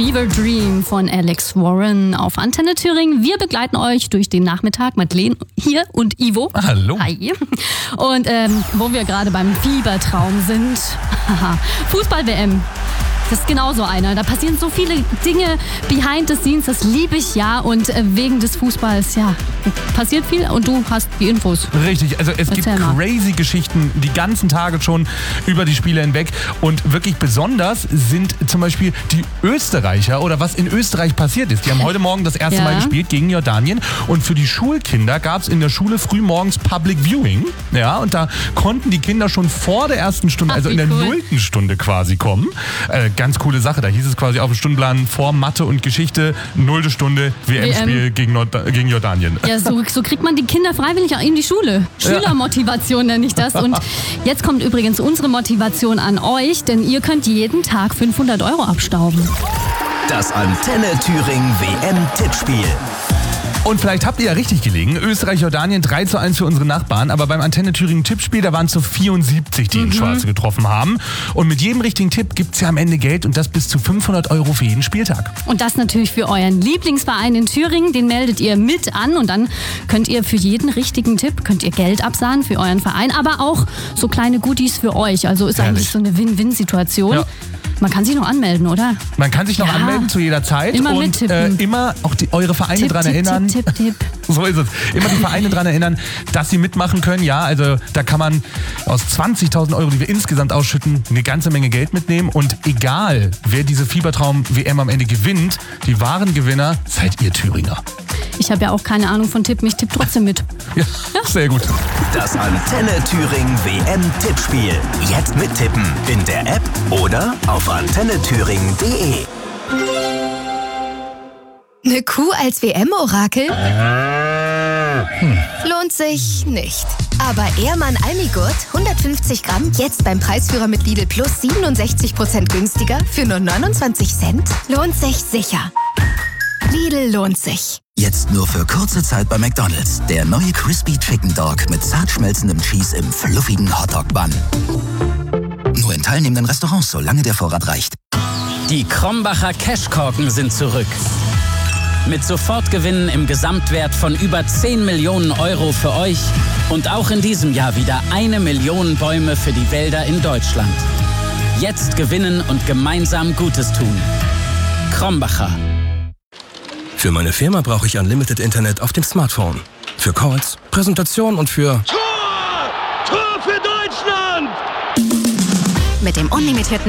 Fever Dream von Alex Warren auf Antenne Thüringen. Wir begleiten euch durch den Nachmittag. Madeleine hier und Ivo. Hallo. Hi. Und wo wir gerade beim Fiebertraum sind. Fußball-WM. Das ist genauso einer. Da passieren so viele Dinge behind the scenes, das liebe ich ja. Und wegen des Fußballs, ja, passiert viel und du hast die Infos. Richtig, also es gibt crazy Geschichten die ganzen Tage schon über die Spiele hinweg. Und wirklich besonders sind zum Beispiel die Österreicher oder was in Österreich passiert ist. Die haben heute Morgen das erste Mal gespielt gegen Jordanien. Und für die Schulkinder gab es in der Schule früh morgens Public Viewing. Ja, und da konnten die Kinder schon vor der ersten Stunde, also in der 0. Stunde quasi kommen. Ganz coole Sache. Da hieß es quasi auf dem Stundenplan vor Mathe und Geschichte 0. Stunde WM-Spiel gegen Jordanien. Ja, so kriegt man die Kinder freiwillig auch in die Schule. Schülermotivation nenne ich das. Und jetzt kommt übrigens unsere Motivation an euch, denn ihr könnt jeden Tag 500 € abstauben. Das Antenne Thüringen WM-Tippspiel. Und vielleicht habt ihr ja richtig gelegen. Österreich-Jordanien 3:1 für unsere Nachbarn. Aber beim Antenne Thüringen Tippspiel, da waren es so 74, die in Schwarze getroffen haben. Und mit jedem richtigen Tipp gibt es ja am Ende Geld und das bis zu 500 € für jeden Spieltag. Und das natürlich für euren Lieblingsverein in Thüringen. Den meldet ihr mit an und dann könnt ihr für jeden richtigen Tipp Geld absahnen für euren Verein. Aber auch so kleine Goodies für euch. Also ist eigentlich so eine Win-Win-Situation. Ja. Man kann sich noch anmelden, oder? Man kann sich noch anmelden zu jeder Zeit. Immer und mittippen. Immer auch eure Vereine daran erinnern. Tipp. So ist es. Immer die Vereine daran erinnern, dass sie mitmachen können. Ja, also da kann man aus 20.000 €, die wir insgesamt ausschütten, eine ganze Menge Geld mitnehmen. Und egal, wer diese Fiebertraum-WM am Ende gewinnt, die wahren Gewinner seid ihr Thüringer. Ich habe ja auch keine Ahnung von Tippen, ich tippe trotzdem mit. Ja, sehr gut. Das Antenne Thüringen WM-Tippspiel. Jetzt mittippen in der App oder auf antennethüringen.de. Eine Kuh als WM-Orakel? Lohnt sich nicht. Aber Ehrmann Almigurt, 150 Gramm, jetzt beim Preisführer mit Lidl Plus 67% günstiger für nur 29 Cent? Lohnt sich sicher. Lidl lohnt sich. Jetzt nur für kurze Zeit bei McDonald's. Der neue Crispy Chicken Dog mit zart schmelzendem Cheese im fluffigen Hotdog-Bun. Nur in teilnehmenden Restaurants, solange der Vorrat reicht. Die Krombacher Cashkorken sind zurück. Mit Sofortgewinnen im Gesamtwert von über 10 Millionen € für euch und auch in diesem Jahr wieder 1 Million Bäume für die Wälder in Deutschland. Jetzt gewinnen und gemeinsam Gutes tun. Krombacher. Für meine Firma brauche ich Unlimited Internet auf dem Smartphone. Für Calls, Präsentation und für... Tor! Tor für Deutschland! Mit dem unlimitierten